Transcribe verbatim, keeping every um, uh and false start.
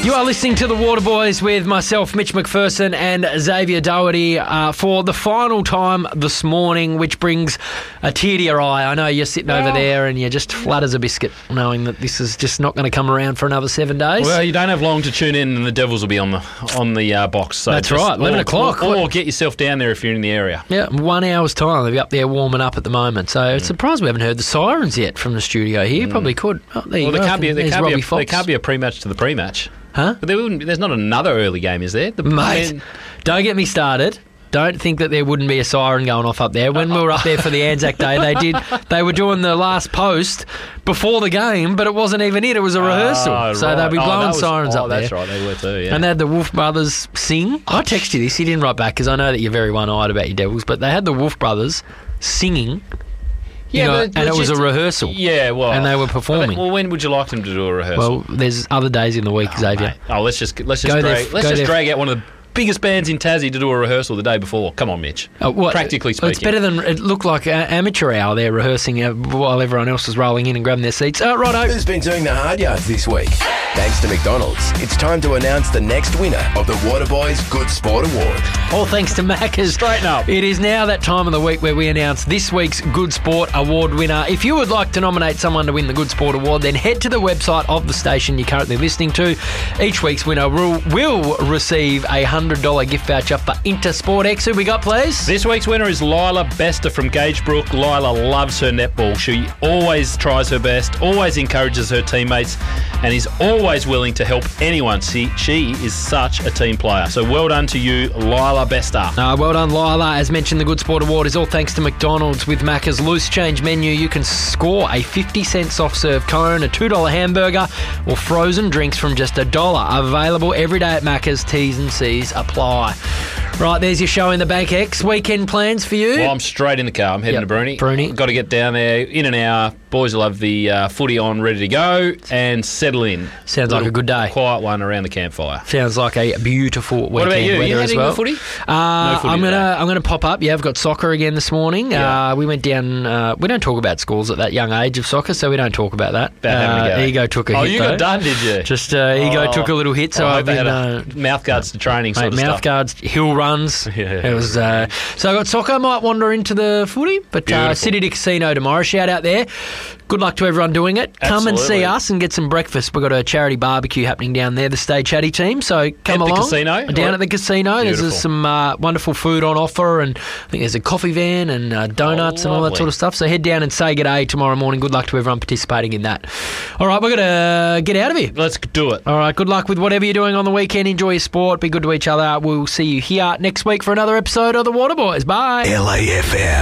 You are listening to the Waterboys with myself, Mitch McPherson, and Xavier Doherty uh, for the final time this morning, which brings a tear to your eye. I know you're sitting over there and you're just flat as a biscuit, knowing that this is just not going to come around for another seven days. Well, you don't have long to tune in, and the Devils will be on the on the uh, box. So That's just, right, eleven o'clock. Or, or get yourself down there if you're in the area. Yeah, one hour's time. They'll be up there warming up at the moment. So it's surprised we haven't heard the sirens yet from the studio here. Mm. Probably could. Oh, there you Well, go. there can't be. There There's can't be, Robbie a, Fox. there can't be a pre-match to the pre-match. Huh? But there wouldn't. There's not another early game, is there? The, Mate, man, don't get me started. Don't think that there wouldn't be a siren going off up there. When we were up there for the Anzac Day, they did. They were doing the last post before the game, but it wasn't even it. It was a rehearsal. Oh, so right. they'd be Oh, blowing that was- sirens oh, up there. that's right. They were too. Yeah. And they had the Wolf Brothers sing. I texted you this. You didn't write back because I know that you're very one-eyed about your Devils, but they had the Wolf Brothers singing. You Yeah, know, but and it was a just- rehearsal. Yeah, well, And they were performing. Well, when would you like them to do a rehearsal? Well, there's other days in the week, Oh, Xavier. mate. Oh, let's just let's just Go there drag, f- let's go just there f- drag out one of the biggest bands in Tassie to do a rehearsal the day before. Come on, Mitch. Uh, what, Practically well, it's speaking. better than it looked like an amateur hour there rehearsing uh, while everyone else was rolling in and grabbing their seats. Uh, righto. Who's been doing the hard yards this week? Thanks to McDonald's, it's time to announce the next winner of the Waterboys Good Sport Award. All thanks to Macca's. Straighten up. It is now that time of the week where we announce this week's Good Sport Award winner. If you would like to nominate someone to win the Good Sport Award, then head to the website of the station you're currently listening to. Each week's winner will, will receive a one hundred dollars gift voucher for Intersport X. Who we got, please? This week's winner is Lila Bester from Gagebrook. Lila loves her netball. She always tries her best, always encourages her teammates, and is always willing to help anyone. She, she is such a team player. So well done to you, Lila Bester. Uh, well done, Lila. As mentioned, the Good Sport Award is all thanks to McDonald's. With Macca's loose change menu, you can score a fifty cent soft serve cone, a two dollar hamburger, or frozen drinks from just a dollar. Available every day at Macca's. T's and C's apply. Right, there's your show in the Bank X. Weekend plans for you? Well, I'm straight in the car. I'm heading Yep. to Bruni. Bruni. Got to get down there in an hour. Boys will have the uh, footy on, ready to go, and settle in. Sounds like a good day. Quiet one around the campfire. Sounds like a beautiful weekend What about you? Are weather you as heading well. to footy? Uh, No footy I'm gonna today. I'm gonna pop up. Yeah, I've got soccer again this morning. Yeah. Uh, we went down. Uh, we don't talk about schools at that young age of soccer, so we don't talk about that. About having a uh, go. Ego took a Oh, hit. you though. got done, did you? Just uh, Ego Oh. took a little hit, so I hope I've they been had uh, a mouth guards to training sort mate, of mouth stuff. guards, hill runs. Yeah. It was uh, so I got soccer. I might wander into the footy, but uh, Beautiful. City to Casino tomorrow. Shout out there. Good luck to everyone doing it. Come and see Absolutely. us and get some breakfast. We've got a charity barbecue happening down there, the Stay Chatty team. So come At the along. casino? Down Or- at the casino. There's Beautiful. some uh, wonderful food on offer, and I think there's a coffee van and uh, donuts Oh, and all that lovely. sort of stuff. So head down and say good day tomorrow morning. Good luck to everyone participating in that. All right, we're going to get out of here. Let's do it. All right, good luck with whatever you're doing on the weekend. Enjoy your sport. Be good to each other. We'll see you here next week for another episode of The Waterboys. Bye. L A F M.